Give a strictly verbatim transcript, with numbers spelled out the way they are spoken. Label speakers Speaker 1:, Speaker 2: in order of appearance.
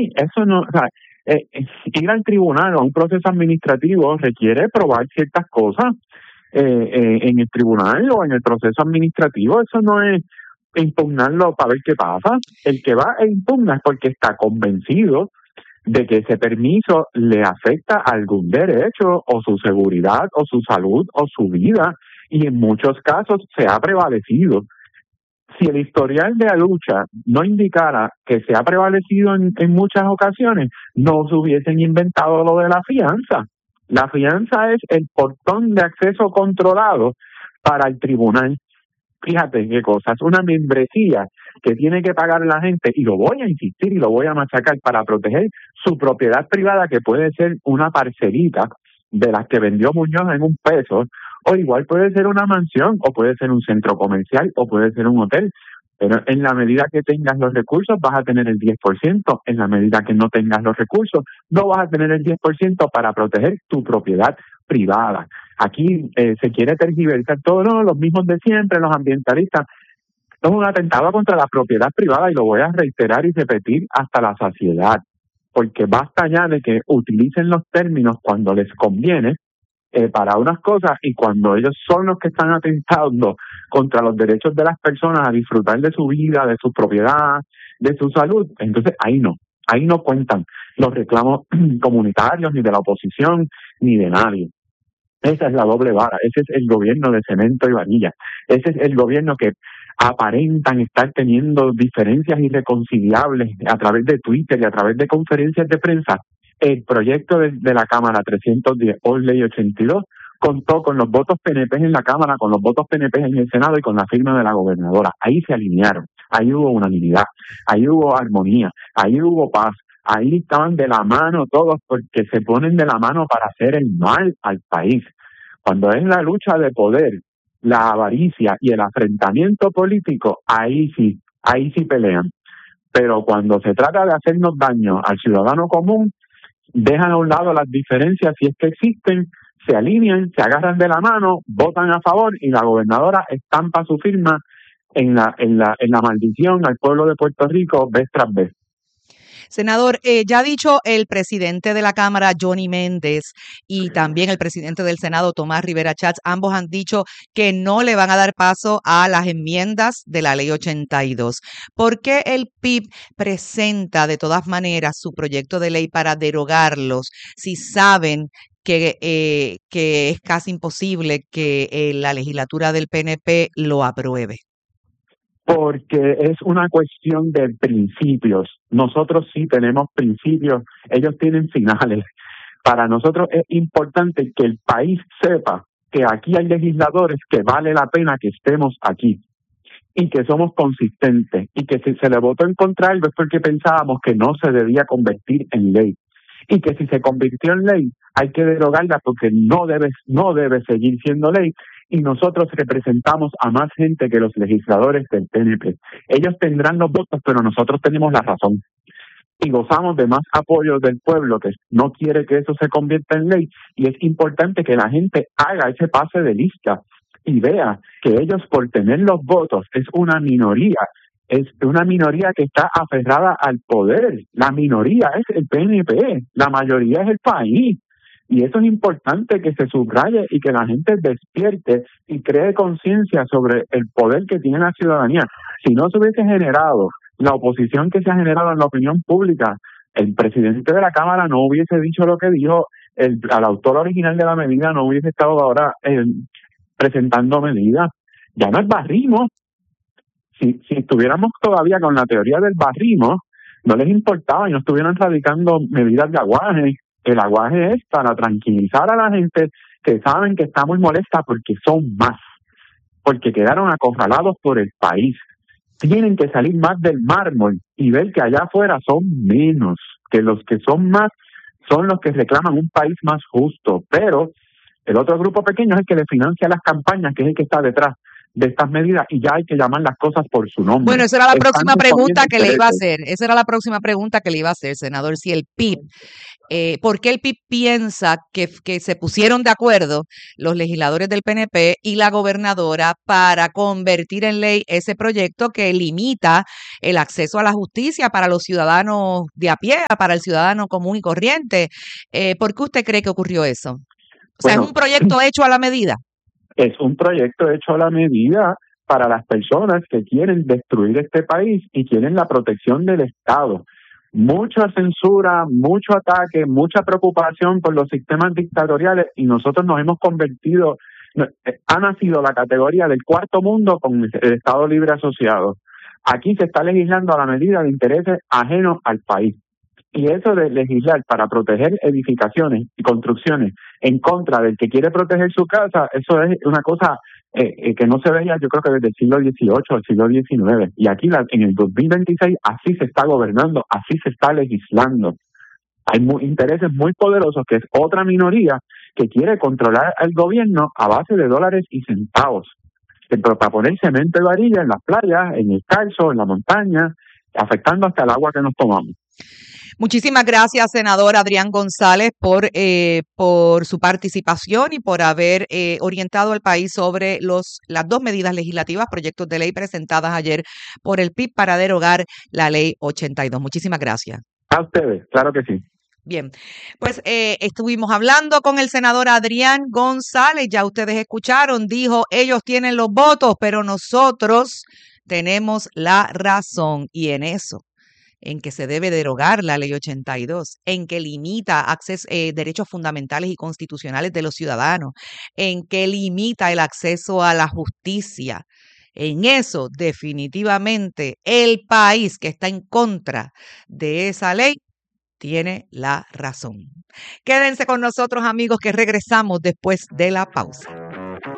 Speaker 1: así. Eso no, o sea, eh, eh, ir al tribunal o a un proceso administrativo requiere probar ciertas cosas eh, eh, en el tribunal o en el proceso administrativo. Eso no es impugnarlo para ver qué pasa. El que va a impugnar es porque está convencido de que ese permiso le afecta a algún derecho o su seguridad o su salud o su vida, y en muchos casos se ha prevalecido. Si el historial de la lucha no indicara que se ha prevalecido en, en muchas ocasiones, no se hubiesen inventado lo de la fianza. La fianza es el portón de acceso controlado para el tribunal. Fíjate qué cosa, es una membresía que tiene que pagar la gente, y lo voy a insistir y lo voy a machacar, para proteger su propiedad privada, que puede ser una parcelita de las que vendió Muñoz en un peso, o igual puede ser una mansión, o puede ser un centro comercial, o puede ser un hotel. Pero en la medida que tengas los recursos vas a tener el diez por ciento, en la medida que no tengas los recursos no vas a tener el diez por ciento para proteger tu propiedad privada. Aquí eh, se quiere tergiversar todo, no, los mismos de siempre, los ambientalistas. Esto es un atentado contra la propiedad privada, y lo voy a reiterar y repetir hasta la saciedad, porque basta ya de que utilicen los términos cuando les conviene eh, para unas cosas, y cuando ellos son los que están atentando contra los derechos de las personas a disfrutar de su vida, de su propiedad, de su salud, entonces ahí no, ahí no cuentan los reclamos comunitarios, ni de la oposición, ni de nadie. Esa es la doble vara, ese es el gobierno de cemento y varilla, ese es el gobierno que aparentan estar teniendo diferencias irreconciliables a través de Twitter y a través de conferencias de prensa. El proyecto de, de la Cámara trescientos diez, hoy ley ochenta y dos, contó con los votos P N P en la Cámara, con los votos P N P en el Senado y con la firma de la gobernadora. Ahí se alinearon, ahí hubo unanimidad, ahí hubo armonía, ahí hubo paz. Ahí estaban de la mano todos, porque se ponen de la mano para hacer el mal al país. Cuando es la lucha de poder, la avaricia y el afrentamiento político, ahí sí, ahí sí pelean. Pero cuando se trata de hacernos daño al ciudadano común, dejan a un lado las diferencias, si es que existen, se alinean, se agarran de la mano, votan a favor, y la gobernadora estampa su firma en la, en la, en la maldición al pueblo de Puerto Rico vez tras vez.
Speaker 2: Senador, eh, ya ha dicho el presidente de la Cámara, Johnny Méndez, y también el presidente del Senado, Tomás Rivera Schatz, ambos han dicho que no le van a dar paso a las enmiendas de la Ley ochenta y dos. ¿Por qué el P I B presenta de todas maneras su proyecto de ley para derogarlos si saben que, eh, que es casi imposible que eh, la legislatura del P N P lo apruebe?
Speaker 1: Porque es una cuestión de principios. Nosotros sí tenemos principios, ellos tienen finales. Para nosotros es importante que el país sepa que aquí hay legisladores que vale la pena que estemos aquí, y que somos consistentes, y que si se le votó en contra algo es porque pensábamos que no se debía convertir en ley, y que si se convirtió en ley hay que derogarla porque no debe, no debe seguir siendo ley. Y nosotros representamos a más gente que los legisladores del P N P. Ellos tendrán los votos, pero nosotros tenemos la razón. Y gozamos de más apoyo del pueblo, que no quiere que eso se convierta en ley. Y es importante que la gente haga ese pase de lista y vea que ellos, por tener los votos, es una minoría. Es una minoría que está aferrada al poder. La minoría es el P N P, la mayoría es el país. Y eso es importante que se subraye y que la gente despierte y cree conciencia sobre el poder que tiene la ciudadanía. Si no se hubiese generado la oposición que se ha generado en la opinión pública, el presidente de la Cámara no hubiese dicho lo que dijo, el, al autor original de la medida no hubiese estado ahora eh, presentando medidas. Ya no es barrismo. Si, si estuviéramos todavía con la teoría del barrismo, no les importaba y no estuvieran radicando medidas de aguaje. El aguaje es para tranquilizar a la gente que saben que está muy molesta porque son más, porque quedaron acorralados por el país. Tienen que salir más del mármol y ver que allá afuera son menos, que los que son más son los que reclaman un país más justo. Pero el otro grupo pequeño es el que le financia las campañas, que es el que está detrás de estas medidas y ya hay que llamar las cosas por su nombre.
Speaker 2: Bueno, esa era la
Speaker 1: Están
Speaker 2: próxima pregunta que le iba a
Speaker 1: intereses.
Speaker 2: hacer. Esa era la próxima pregunta que le iba a hacer, senador. Si el P I B, eh, ¿por qué el P I B piensa que, que se pusieron de acuerdo los legisladores del P N P y la gobernadora para convertir en ley ese proyecto que limita el acceso a la justicia para los ciudadanos de a pie, para el ciudadano común y corriente? Eh, ¿por qué usted cree que ocurrió eso? O sea,
Speaker 1: Bueno,
Speaker 2: ¿es un proyecto hecho a la medida?
Speaker 1: Es un proyecto hecho a la medida para las personas que quieren destruir este país y quieren la protección del Estado. Mucha censura, mucho ataque, mucha preocupación por los sistemas dictatoriales y nosotros nos hemos convertido, ha nacido la categoría del cuarto mundo con el Estado Libre Asociado. Aquí se está legislando a la medida de intereses ajenos al país. Y eso de legislar para proteger edificaciones y construcciones en contra del que quiere proteger su casa, eso es una cosa eh, eh, que no se veía yo creo que desde el siglo dieciocho, el siglo diecinueve. Y aquí la, en el dos mil veintiséis así se está gobernando, así se está legislando. Hay muy, intereses muy poderosos que es otra minoría que quiere controlar al gobierno a base de dólares y centavos. Para poner cemento y varilla en las playas, en el calzo, en la montaña, afectando hasta el agua que nos tomamos.
Speaker 2: Muchísimas gracias, senador Adrián González, por, eh, por su participación y por haber eh, orientado al país sobre los, las dos medidas legislativas, proyectos de ley presentadas ayer por el P I B para derogar la ley ochenta y dos. Muchísimas gracias.
Speaker 1: A ustedes, claro que sí.
Speaker 2: Bien, pues eh, estuvimos hablando con el senador Adrián González, ya ustedes escucharon, dijo, ellos tienen los votos, pero nosotros tenemos la razón y en eso, en que se debe derogar la ley ochenta y dos, en que limita acceso, eh, derechos fundamentales y constitucionales de los ciudadanos, en que limita el acceso a la justicia. En eso, definitivamente, el país que está en contra de esa ley tiene la razón. Quédense con nosotros, amigos, que regresamos después de la pausa.